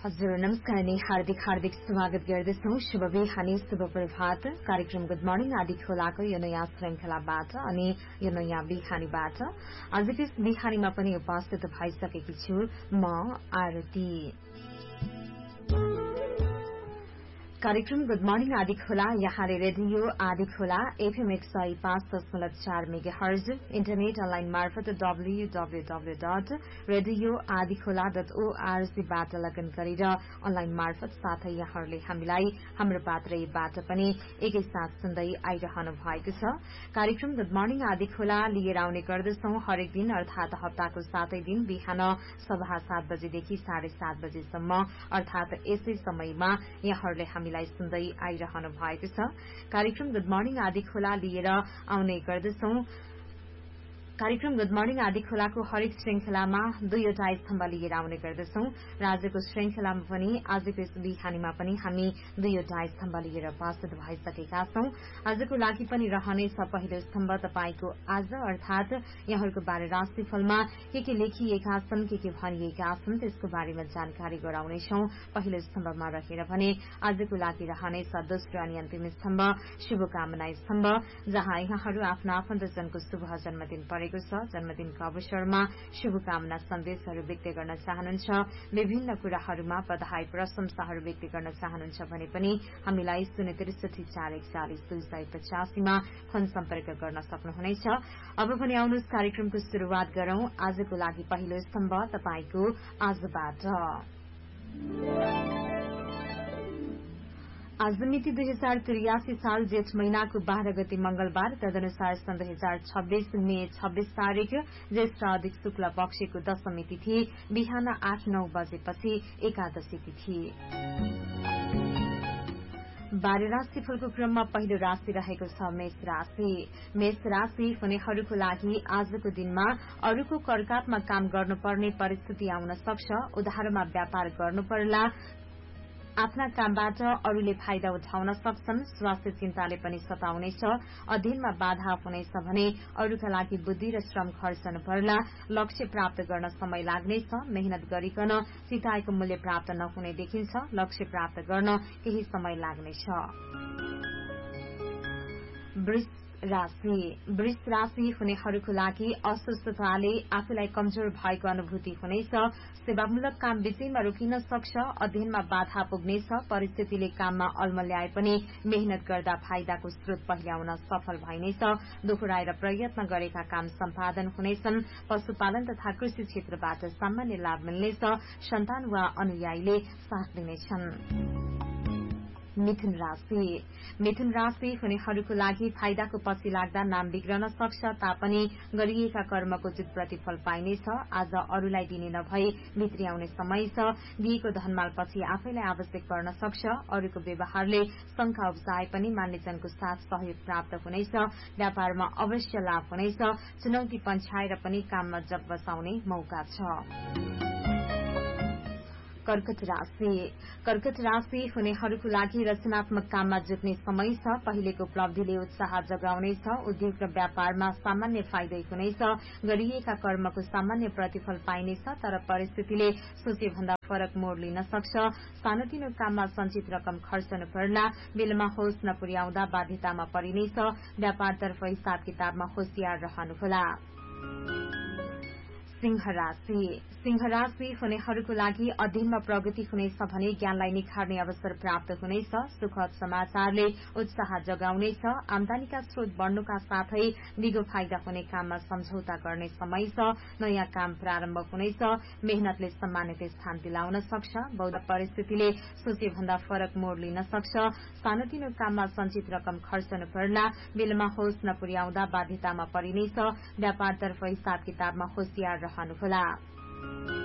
हजुर नमस्कार अनि हार्दिक स्वागत गर्दछौं। शुभ बिहानी, शुभ प्रभात। कार्यक्रम गुड मर्निङ आदि खोलाको यो नयाँ श्रृंखलाबाट अनि यो नयाँ बिहानीबाट आजको यस बिहानीमा पनि उपस्थित भइसकेकी छु म आरती। कार्यक्रम गुड मर्निङ आदि खोला यहाँले रेडियो आदि खोला एफएम 105.4 मेगाहर्ज इन्टरनेट अनलाइन मार्फत www.radioadikhola.org बाट लगन गरेर अनलाइन मार्फत साथै यहाँहरूले हामीलाई हाम्रो पात्रबाट पनि एकैसाथ सुन्दै आइरहनु भएको छ। कार्यक्रम गुड मर्निङ आदि खोला लिएर आउने गर्दछौं हरेक दिन अर्थात हप्ताको 7 दिन बिहान 7:30 बजेदेखि 7:30 बजेसम्म अर्थात यसै समयमा यहाँहरूले हामीलाई सुन्दै आइरहनु भएको छ। कार्यक्रम गुड मर्निङ आदि खोला लिएर आउने गर्दछौं। कार्यक्रम गुड मर्निङ आदि खोलाको हरेक श्रृंखलामा 2वटा स्तम्भ लिएर आउने गर्दछौं र आजको श्रृंखलामा पनि आजको यस बिहानीमा पनि हामी 2वटा स्तम्भ लिएर उपस्थित भइसकेका छौं। आजको लागि पनि रहनेछ पहिलो स्तम्भ तपाईको आज अर्थात यहाँहरूको बारे राशिफलमा के लेखिएका छन्, के भनिएका छन् त्यसको बारेमा जानकारी गराउनेछौं। पहिलो स्तम्भमा रहेर भने आजको लागि रहनेछ दोस्रो अनि अन्तिम स्तम्भ शुभकामना स्तम्भ, जहाँ यहाँहरू आफ्ना आफन्तजनको शुभ जन्मदिन परेको छ। जन्मदिनको अवसरमा शुभकामना सन्देशहरू व्यक्त गर्न चाहनुहुन्छ, विभिन्न कुराहरूमा बधाई प्रशंसाहरू व्यक्त गर्न चाहनुहुन्छ भने पनि हामीलाई 063 मा फोन सम्पर्क गर्न सक्नुहुनेछ। अब भने आउनुहोस् कार्यक्रमको शुरूआत गरौं आजको लागि पहिलो स्तम्भ तपाईको आजबाट। आज मिति 2083 साल जेठ महिनाको 12 गते मंगलबार, तदनुसार सन् 2026 मे 26 तारिक ज्येष्ठ अधिक शुक्ल पक्षको दशमी तिथि बिहान 8-9 बजेपछि एकादशी तिथि। 12 राशिफलको क्रममा पहिलो राशि रहेको छ मेष राशि। मेष राशि हुनेहरूको लागि आजको दिनमा अरूको करकापमा काम गर्नुपर्ने परिस्थिति आउन सक्छ। उधारमा व्यापार गर्नु पर्ला। आफ्ना कामबाट अरूले फाइदा उठाउन सक्छन्। स्वास्थ्य चिन्ताले पनि सताउनेछ। अध्ययनमा बाधा हुनेछ भने अरूका लागि बुद्धि र श्रम खर्चनु पर्ला। लक्ष्य प्राप्त गर्न समय लाग्नेछ। मेहनत गरिकन चिताएको मूल्य प्राप्त नहुने देखिन्छ। लक्ष्य प्राप्त गर्न केही समय लाग्नेछ। वृष राशि हुनेहरूको लागि अस्वस्थताले आफूलाई कमजोर भएको अनुभूति हुनेछ। सेवामूलक काम बीचैमा रोकिन सक्छ। अध्ययनमा बाधा पुग्नेछ। परिस्थितिले काममा अल्मल्याए पनि मेहनत गर्दा फाइदाको स्रोत पहिल्याउन सफल भइनेछ। दोहोऱ्याएर प्रयत्न गरेका काम सम्पादन हुनेछन्। पशुपालन तथा कृषि क्षेत्रबाट सामान्य लाभ मिल्नेछ। सन्तान वा अनुयायीले साथ दिनेछन्। मिथुन राशि हुनेहरूको लागि फाइदाको पछि लाग्दा नाम बिग्रन सक्छ तापनि गरिएका कर्मको उचित प्रतिफल पाइनेछ। आज अरूलाई दिने नभई भित्री आउने समय छ। दिएको धनमाल पछि आफैलाई आवश्यक पर्न सक्छ। अरूको व्यवहारले शंका उब्जाए पनि मान्यजनको साथ सहयोग प्राप्त हुनेछ। व्यापारमा अवश्य लाभ हुनेछ। चुनौती पन्छाएर पनि काममा जग बसाउने मौका छ। कर्कट राशि हुनेहरूको लागि रचनात्मक काममा जुट्ने समय छ। पहिलेको उपलब्धिले उत्साह जगाउनेछ। उद्योग र व्यापारमा सामान्य फाइदै हुनेछ। गरिएका कर्मको सामान्य प्रतिफल पाइनेछ तर परिस्थितिले सोचेभन्दा फरक मोड लिन सक्छ। सानोतिनो काममा सञ्चित रकम खर्चनु पर्ला। बिलमा होस नपुर्याउँदा बाध्यतामा परिनेछ। व्यापारतर्फ हिसाब किताबमा होशियार रहनुहोला। सिंह राशि हुनेहरूको लागि अध्ययनमा प्रगति हुनेछ भने ज्ञानलाई निखार्ने अवसर प्राप्त हुनेछ। सुखद समाचारले उत्साह जगाउनेछ। आमदानीका स्रोत बढ्नुका साथै दिगो फाइदा हुने काममा सम्झौता गर्ने समय छ। नयाँ काम प्रारम्भ हुनेछ। मेहनतले सम्मानित स्थान दिलाउन सक्छ। बौद्ध परिस्थितिले सोचेभन्दा फरक मोड लिन सक्छ। सानोतिनो काममा सञ्चित रकम खर्चनु पर्ला। बिलमा होस नपुर्याउँदा बाध्यतामा परिनेछ। व्यापारतर्फ हिसाब किताबमा होशियार रहनुहोला।